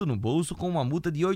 no bolso com uma multa de R$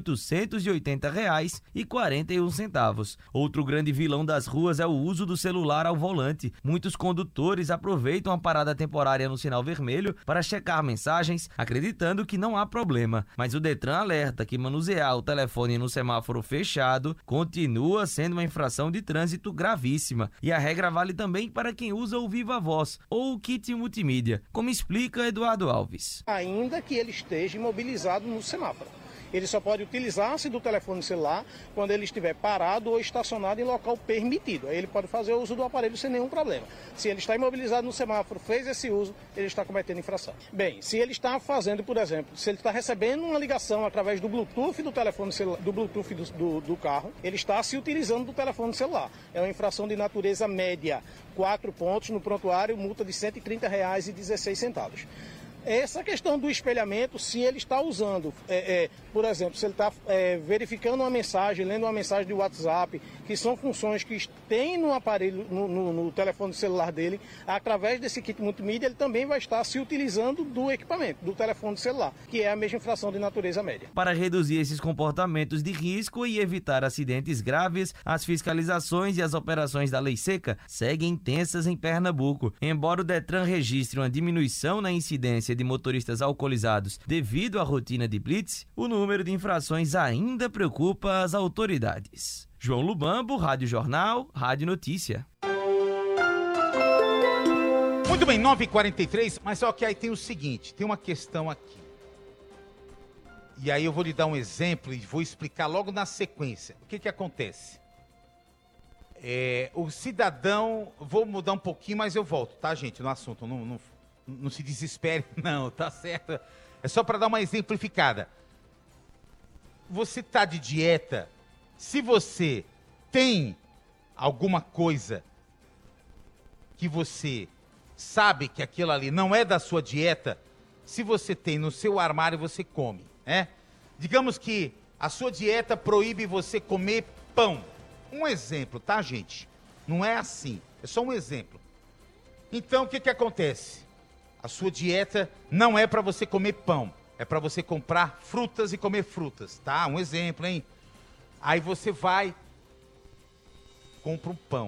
880,41. Outro grande vilão das ruas é o uso do celular ao volante. Muitos condutores aproveitam a parada temporária no sinal vermelho para checar mensagens, acreditando que não há problema. Mas o Detran alerta que manusear o telefone no semáforo fechado continua sendo uma infração de trânsito gravíssima. E a regra vale também para quem usa o Viva Voz ou o kit multimídia, como explica Eduardo Alves. Ainda que ele esteja imobilizado no semáforo. Ele só pode utilizar-se do telefone celular quando ele estiver parado ou estacionado em local permitido. Aí ele pode fazer o uso do aparelho sem nenhum problema. Se ele está imobilizado no semáforo, fez esse uso, ele está cometendo infração. Bem, se ele está fazendo, por exemplo, se ele está recebendo uma ligação através do Bluetooth do telefone celular, do Bluetooth do carro, ele está se utilizando do telefone celular. É uma infração de natureza média. 4 pontos no prontuário, multa de R$ 130,16. Essa questão do espelhamento, se ele está usando, por exemplo, se ele está verificando uma mensagem, lendo uma mensagem de WhatsApp, que são funções que tem no aparelho, no telefone celular dele, através desse kit multimídia, ele também vai estar se utilizando do equipamento, do telefone celular, que é a mesma infração de natureza média. Para reduzir esses comportamentos de risco e evitar acidentes graves, as fiscalizações e as operações da Lei Seca seguem intensas em Pernambuco. Embora o Detran registre uma diminuição na incidência de motoristas alcoolizados devido à rotina de blitz, o número de infrações ainda preocupa as autoridades. João Lubambo, Rádio Jornal, Rádio Notícia. Muito bem, 9h43, mas só que aí tem o seguinte, tem uma questão aqui. E aí eu vou lhe dar um exemplo e vou explicar logo na sequência. O que acontece? O cidadão, vou mudar um pouquinho, mas eu volto, tá, gente, no assunto, não se desespere, não, tá certo? É só para dar uma exemplificada. Você tá de dieta, se você tem alguma coisa que você sabe que aquilo ali não é da sua dieta, se você tem no seu armário, você come, né? Digamos que a sua dieta proíbe você comer pão. Um exemplo, tá, gente? Não é assim, é só um exemplo. Então, o que acontece? A sua dieta não é para você comer pão, é para você comprar frutas e comer frutas, tá? Um exemplo, hein? Aí você vai, compra um pão.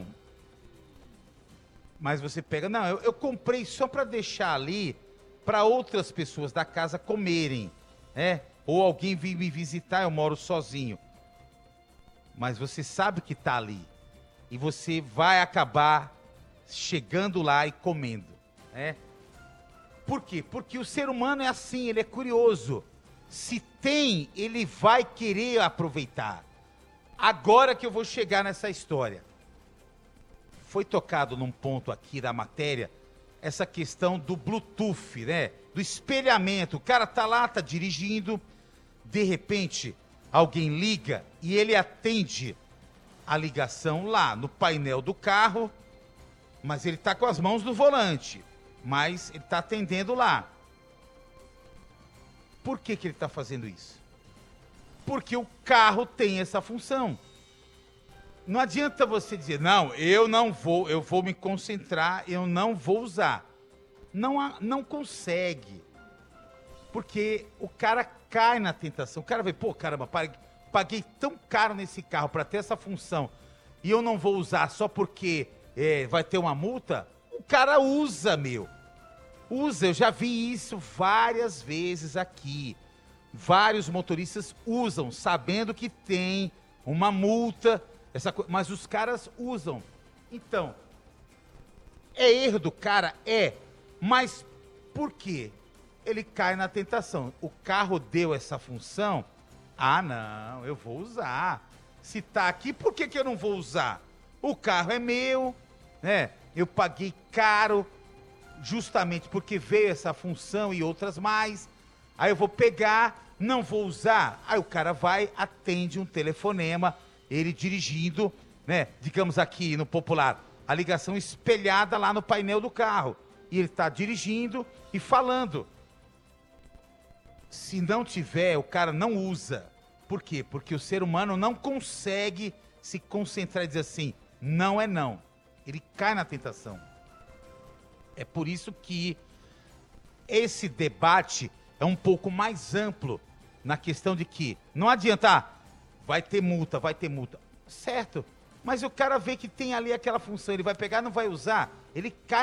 Mas você pega, não, eu comprei só para deixar ali para outras pessoas da casa comerem, né? Ou alguém vir me visitar, eu moro sozinho. Mas você sabe que tá ali. E você vai acabar chegando lá e comendo, né? Por quê? Porque o ser humano é assim, ele é curioso. Se tem, ele vai querer aproveitar. Agora que eu vou chegar nessa história. Foi tocado num ponto aqui da matéria, essa questão do Bluetooth, né? Do espelhamento. O cara tá lá, tá dirigindo, de repente, alguém liga e ele atende a ligação lá no painel do carro, mas ele tá com as mãos no volante. Mas ele está atendendo lá. Por que ele está fazendo isso? Porque o carro tem essa função. Não adianta você dizer, não, eu vou me concentrar, eu não vou usar. Não consegue. Porque o cara cai na tentação. O cara vai, pô, caramba, paguei tão caro nesse carro para ter essa função e eu não vou usar só porque vai ter uma multa? O cara usa, meu. Usa, eu já vi isso várias vezes aqui. Vários motoristas usam, sabendo que tem uma multa, mas os caras usam. Então, é erro do cara? É. Mas por quê? Ele cai na tentação. O carro deu essa função? Ah, não, eu vou usar. Se tá aqui, por que eu não vou usar? O carro é meu, né? Eu paguei caro, justamente porque veio essa função e outras mais. Aí eu vou pegar, não vou usar. Aí o cara vai, atende um telefonema, ele dirigindo, né? Digamos aqui no popular, a ligação espelhada lá no painel do carro. E ele está dirigindo e falando. Se não tiver, o cara não usa. Por quê? Porque o ser humano não consegue se concentrar e dizer assim, não é não. Ele cai na tentação. É por isso que esse debate é um pouco mais amplo na questão de que não adianta, vai ter multa. Certo, mas o cara vê que tem ali aquela função, ele vai pegar, não vai usar, ele cai